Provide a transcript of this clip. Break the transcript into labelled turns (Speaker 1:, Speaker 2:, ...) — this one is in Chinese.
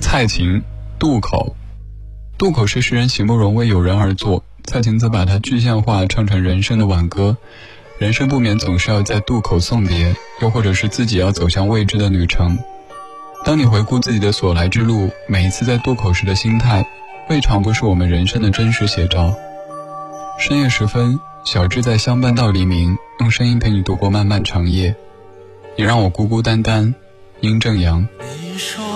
Speaker 1: 蔡琴，渡口。渡口是诗人席慕容为有人而作，蔡琴则把它具象化，唱成人生的挽歌。人生不免总是要在渡口送别，又或者是自己要走向未知的旅程。当你回顾自己的所来之路，每一次在渡口时的心态，未尝不是我们人生的真实写照。深夜时分，小智在相伴到黎明，用声音陪你度过漫漫长夜。你让我孤孤单单，殷正阳。
Speaker 2: 你说